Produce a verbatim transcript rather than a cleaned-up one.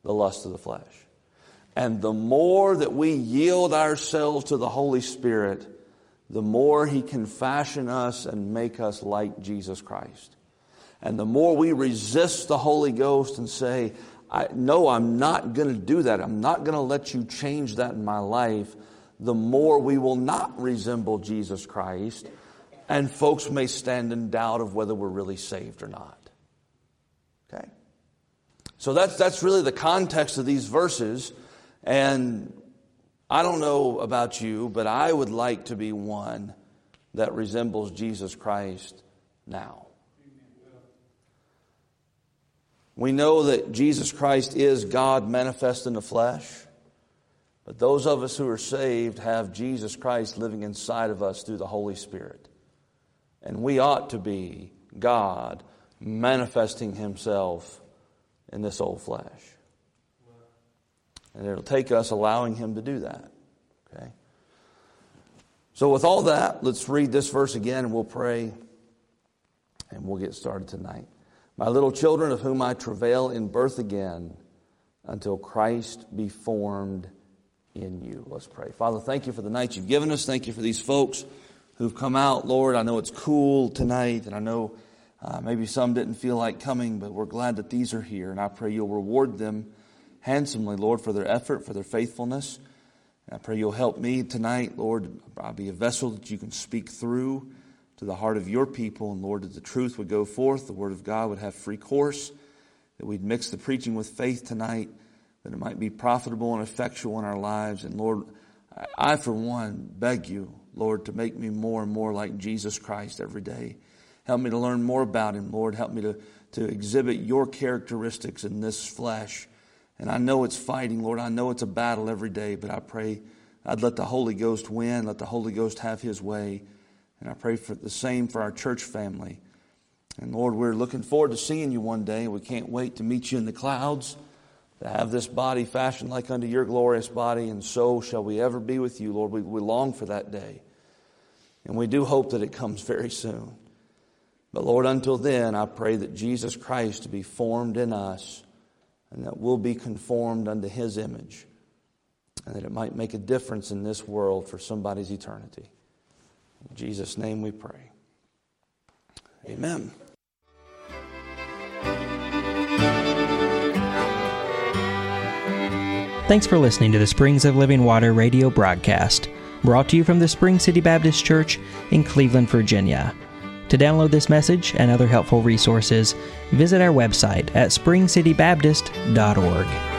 the lust of the flesh. And the more that we yield ourselves to the Holy Spirit, the more He can fashion us and make us like Jesus Christ. And the more we resist the Holy Ghost and say, I, no, I'm not going to do that. I'm not going to let you change that in my life. The more we will not resemble Jesus Christ. And folks may stand in doubt of whether we're really saved or not. Okay? So that's, that's really the context of these verses. And I don't know about you, but I would like to be one that resembles Jesus Christ now. We know that Jesus Christ is God manifest in the flesh. But those of us who are saved have Jesus Christ living inside of us through the Holy Spirit. And we ought to be God manifesting Himself in this old flesh. And it'll take us allowing Him to do that. Okay? So with all that, let's read this verse again and we'll pray. And we'll get started tonight. My little children, of whom I travail in birth again, until Christ be formed in you. Let's pray. Father, thank you for the night you've given us. Thank you for these folks who've come out. Lord, I know it's cool tonight, and I know uh, maybe some didn't feel like coming, but we're glad that these are here. And I pray you'll reward them handsomely, Lord, for their effort, for their faithfulness. And I pray you'll help me tonight, Lord. I'll be a vessel that you can speak through to the heart of your people. And Lord, that the truth would go forth, the word of God would have free course, that we'd mix the preaching with faith tonight, that it might be profitable and effectual in our lives. And Lord, I, for one, beg you, Lord, to make me more and more like Jesus Christ every day. Help me to learn more about Him, Lord. Help me to, to exhibit your characteristics in this flesh. And I know it's fighting, Lord. I know it's a battle every day, but I pray I'd let the Holy Ghost win, let the Holy Ghost have His way. And I pray for the same for our church family. And Lord, we're looking forward to seeing you one day. We can't wait to meet you in the clouds, to have this body fashioned like unto your glorious body, and so shall we ever be with you, Lord. We, we long for that day. And we do hope that it comes very soon. But Lord, until then, I pray that Jesus Christ be formed in us, and that we'll be conformed unto His image, and that it might make a difference in this world for somebody's eternity. In Jesus' name we pray. Amen. Thanks for listening to the Springs of Living Water radio broadcast, brought to you from the Spring City Baptist Church in Cleveland, Virginia. To download this message and other helpful resources, visit our website at spring city baptist dot org.